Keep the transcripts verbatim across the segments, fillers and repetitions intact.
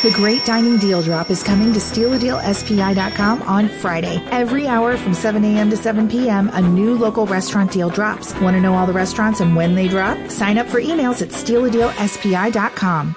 The Great Dining Deal Drop is coming to steal a deal S P I dot com on Friday. Every hour from seven a.m. to seven p.m., a new local restaurant deal drops. Want to know all the restaurants and when they drop? Sign up for emails at steal a deal S P I dot com.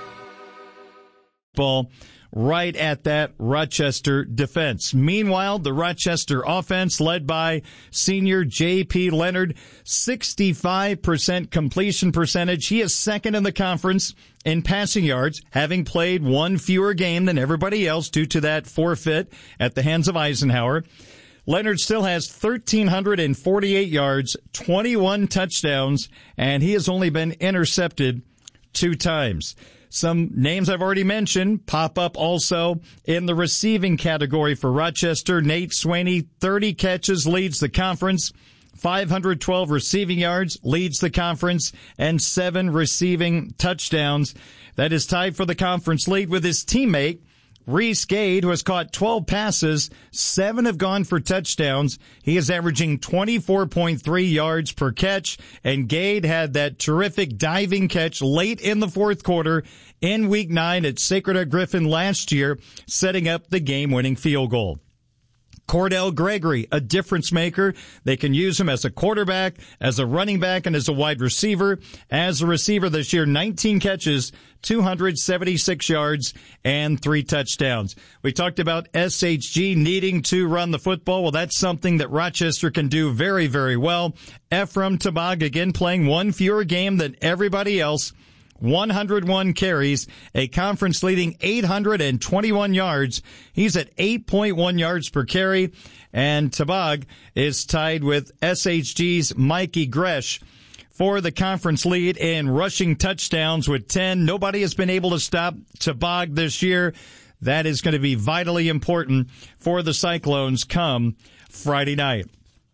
Ball right at that Rochester defense. Meanwhile, the Rochester offense, led by senior J P. Leonard, sixty-five percent completion percentage. He is second in the conference in passing yards, having played one fewer game than everybody else due to that forfeit at the hands of Eisenhower. Leonard still has one thousand three hundred forty-eight yards, twenty-one touchdowns, and he has only been intercepted two times. Some names I've already mentioned pop up also in the receiving category for Rochester. Nate Swaney, thirty catches, leads the conference. five hundred twelve receiving yards, leads the conference, and seven receiving touchdowns. That is tied for the conference lead with his teammate, Reese Gade, who has caught twelve passes. Seven have gone for touchdowns. He is averaging twenty-four point three yards per catch, and Gade had that terrific diving catch late in the fourth quarter in week nine at Sacred Heart Griffin last year, setting up the game-winning field goal. Cordell Gregory, a difference maker. They can use him as a quarterback, as a running back, and as a wide receiver. As a receiver this year, nineteen catches, two hundred seventy-six yards, and three touchdowns. We talked about S H G needing to run the football. Well, that's something that Rochester can do very, very well. Ephraim Tabag, again, playing one fewer game than everybody else. one hundred one carries, a conference-leading eight hundred twenty-one yards. He's at eight point one yards per carry, and Tabag is tied with S H G's Mikey Gresh for the conference lead in rushing touchdowns with ten. Nobody has been able to stop Tabag this year. That is going to be vitally important for the Cyclones come Friday night.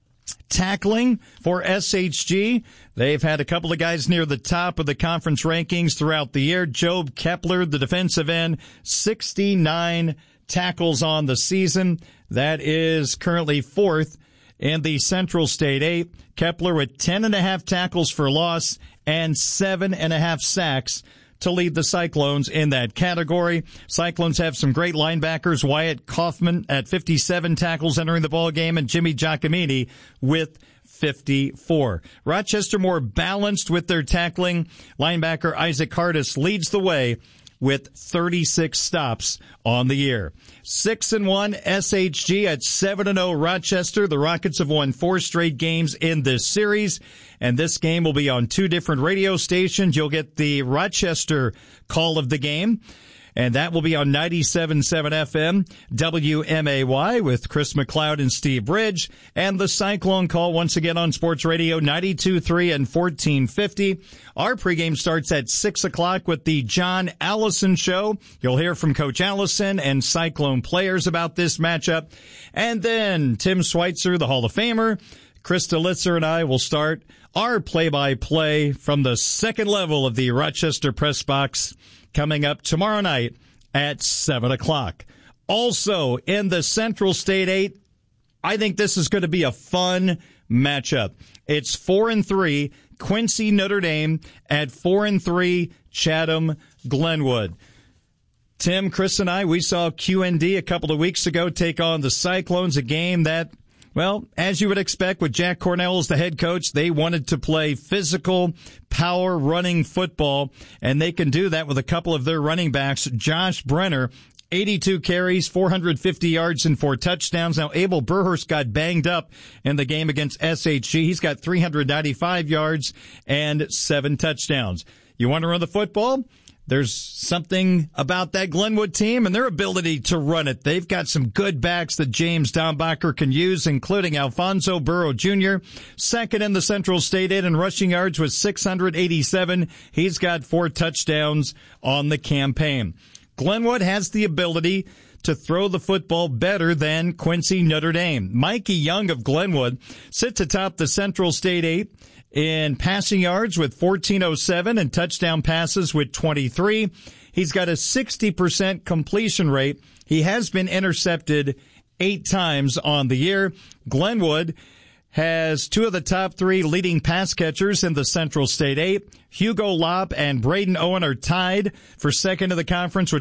Tackling for S H G, they've had a couple of guys near the top of the conference rankings throughout the year. Job Kepler, the defensive end, sixty-nine tackles on the season. That is currently fourth in the Central State eight. Kepler with ten and a half tackles for loss and seven and a half sacks to lead the Cyclones in that category. Cyclones have some great linebackers. Wyatt Kaufman at fifty-seven tackles entering the ball game, and Jimmy Giacomini with fifty-four. Rochester more balanced with their tackling. Linebacker Isaac Hardis leads the way with thirty-six stops on the year. Six and one S H G at seven and oh Rochester. The Rockets have won four straight games in this series, and this game will be on two different radio stations. You'll get the Rochester call of the game, and that will be on ninety-seven point seven F M, W M A Y, with Chris McLeod and Steve Bridge. And the Cyclone call once again on Sports Radio ninety-two point three and fourteen fifty. Our pregame starts at six o'clock with the John Allison Show. You'll hear from Coach Allison and Cyclone players about this matchup. And then Tim Schweitzer, the Hall of Famer, Krista Litzer, and I will start our play-by-play from the second level of the Rochester Press Box, coming up tomorrow night at seven o'clock. Also, in the Central State eight, I think this is going to be a fun matchup. It's four and three, Quincy Notre Dame at four and three, Chatham Glenwood. Tim, Chris, and I, we saw Q N D a couple of weeks ago take on the Cyclones, a game that, well, as you would expect with Jack Cornell as the head coach, they wanted to play physical, power-running football, and they can do that with a couple of their running backs. Josh Brenner, eighty-two carries, four hundred fifty yards, and four touchdowns. Now, Abel Burhurst got banged up in the game against S H G. He's got three hundred ninety-five yards and seven touchdowns. You want to run the football? There's something about that Glenwood team and their ability to run it. They've got some good backs that James Dombacher can use, including Alfonso Burrow Junior Second in the Central State eight in rushing yards with six hundred eighty-seven. He's got four touchdowns on the campaign. Glenwood has the ability to throw the football better than Quincy Notre Dame. Mikey Young of Glenwood sits atop the Central State eight in passing yards with fourteen oh seven and touchdown passes with twenty-three. He's got a sixty percent completion rate. He has been intercepted eight times on the year. Glenwood has two of the top three leading pass catchers in the Central State eight. Hugo Lopp and Braden Owen are tied for second in the conference with